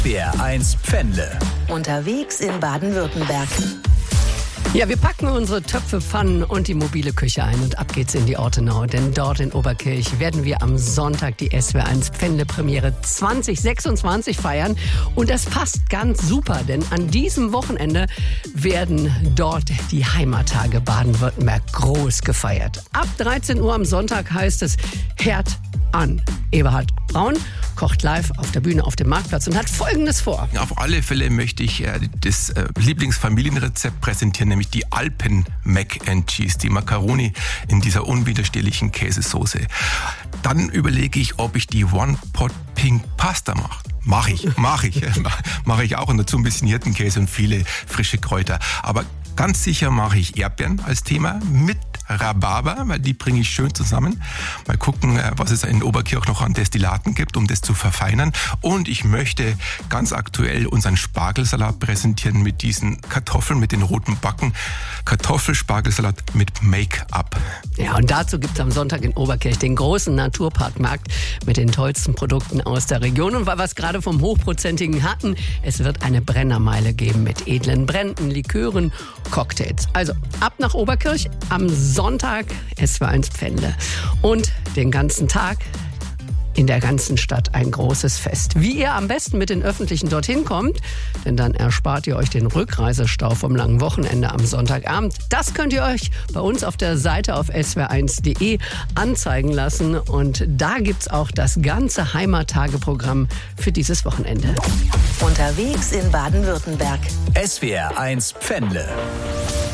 SWR1 Pfändle. Unterwegs in Baden-Württemberg. Ja, wir packen unsere Töpfe, Pfannen und die mobile Küche ein und ab geht's in die Ortenau. Denn dort in Oberkirch werden wir am Sonntag die SWR1 Pfändle-Premiere 2026 feiern. Und das passt ganz super, denn an diesem Wochenende werden dort die Heimattage Baden-Württemberg groß gefeiert. Ab 13 Uhr am Sonntag heißt es Herd an. Eberhard Braun kocht live auf der Bühne auf dem Marktplatz und hat Folgendes vor. Auf alle Fälle möchte ich das Lieblingsfamilienrezept präsentieren, nämlich die Alpen Mac and Cheese, die Macaroni in dieser unwiderstehlichen Käsesoße. Dann überlege ich, ob ich die One-Pot Pink Pasta mache. Mache ich auch und dazu ein bisschen Hirtenkäse und viele frische Kräuter. Aber ganz sicher mache ich Erdbeeren als Thema mit Rhabarber, weil die bringe ich schön zusammen. Mal gucken, was es in Oberkirch noch an Destillaten gibt, um das zu verfeinern. Und ich möchte ganz aktuell unseren Spargelsalat präsentieren mit diesen Kartoffeln, mit den roten Backen. Kartoffelspargelsalat mit Make-up. Ja, und dazu gibt es am Sonntag in Oberkirch den großen Naturparkmarkt mit den tollsten Produkten aus der Region. Und weil wir es gerade vom Hochprozentigen hatten, es wird eine Brennermeile geben mit edlen Bränden, Likören, Cocktails. Also ab nach Oberkirch am Sonntag SWR1 Pfändle. Und den ganzen Tag in der ganzen Stadt ein großes Fest. Wie ihr am besten mit den Öffentlichen dorthin kommt, denn dann erspart ihr euch den Rückreisestau vom langen Wochenende am Sonntagabend. Das könnt ihr euch bei uns auf der Seite auf swr1.de anzeigen lassen. Und da gibt's auch das ganze Heimattageprogramm für dieses Wochenende. Unterwegs in Baden-Württemberg. SWR1 Pfändle.